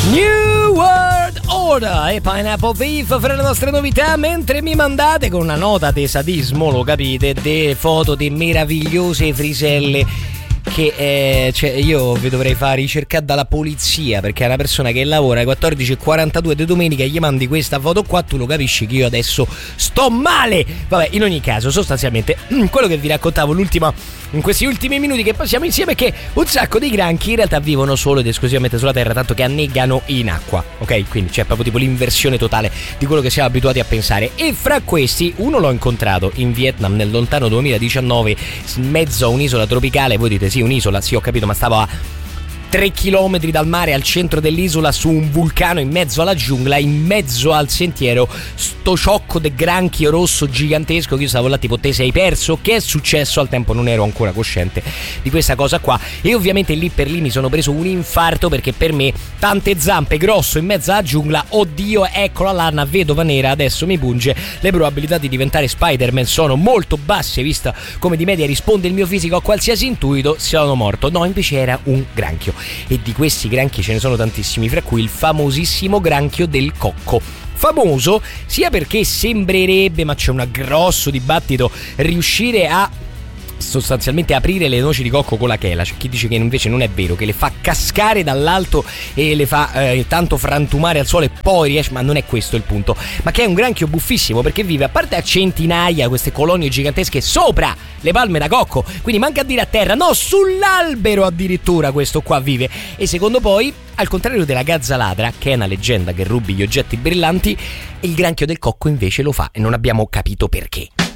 New World Order e Pineapple Thief fra le nostre novità, mentre mi mandate con una nota di sadismo, lo capite, de foto di meravigliose friselle che cioè io vi dovrei fare ricercare dalla polizia, perché è una persona che lavora alle 14:42 di domenica e gli mandi questa foto qua, tu lo capisci che io adesso sto male. Vabbè, in ogni caso, sostanzialmente quello che vi raccontavo in questi ultimi minuti che passiamo insieme è che un sacco di granchi in realtà vivono solo ed esclusivamente sulla terra, tanto che annegano in acqua, ok? Quindi c'è proprio tipo l'inversione totale di quello che siamo abituati a pensare. E fra questi uno l'ho incontrato in Vietnam nel lontano 2019 in mezzo a un'isola tropicale. Voi dite sì, un'isola, sì ho capito, ma stavo a 3 chilometri dal mare, al centro dell'isola, su un vulcano, in mezzo alla giungla, in mezzo al sentiero, sto ciocco de granchio rosso gigantesco che io stavo là tipo te sei perso, che è successo? Al tempo non ero ancora cosciente di questa cosa qua e ovviamente lì per lì mi sono preso un infarto, perché per me tante zampe, grosso in mezzo alla giungla, oddio, ecco la lana vedova nera adesso mi punge, le probabilità di diventare Spider-Man sono molto basse vista come di media risponde il mio fisico a qualsiasi intuito, sono morto. No, invece era un granchio. E di questi granchi ce ne sono tantissimi, fra cui il famosissimo granchio del cocco. Famoso sia perché sembrerebbe, ma c'è un grosso dibattito, riuscire a sostanzialmente aprire le noci di cocco con la chela. C'è chi dice che invece non è vero, che le fa cascare dall'alto e le fa tanto frantumare al suolo e poi riesce, ma non è questo il punto, ma che è un granchio buffissimo perché vive a parte a centinaia, queste colonie gigantesche sopra le palme da cocco, quindi manca a dire a terra, no, sull'albero addirittura questo qua vive. E secondo poi, al contrario della gazza ladra, che è una leggenda che rubi gli oggetti brillanti, il granchio del cocco invece lo fa e non abbiamo capito perché.